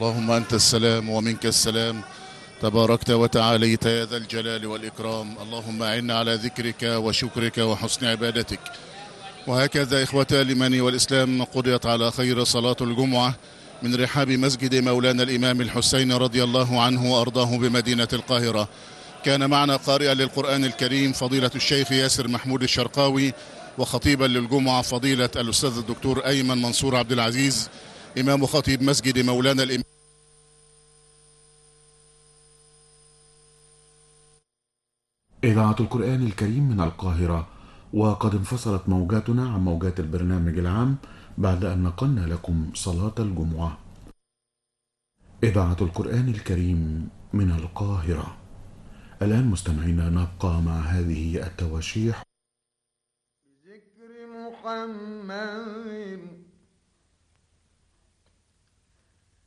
اللهم أنت السلام ومنك السلام، تباركت وتعاليت يا ذا الجلال والإكرام. اللهم أعنا على ذكرك وشكرك وحسن عبادتك. وهكذا إخوة الإيمان والإسلام، قضيت على خير صلاة الجمعة من رحاب مسجد مولانا الإمام الحسين رضي الله عنه وأرضاه بمدينة القاهرة. كان معنا قارئا للقرآن الكريم فضيلة الشيخ ياسر محمود الشرقاوي، وخطيبا للجمعة فضيلة الأستاذ الدكتور أيمن منصور عبد العزيز، إمام خطيب مسجد مولانا الإمام. إذاعة القرآن الكريم من القاهرة، وقد انفصلت موجاتنا عن موجات البرنامج العام بعد أن نقلنا لكم صلاة الجمعة. إذاعة القرآن الكريم من القاهرة. الآن مستمعينا نبقى مع هذه التواشيح. ذكر محمد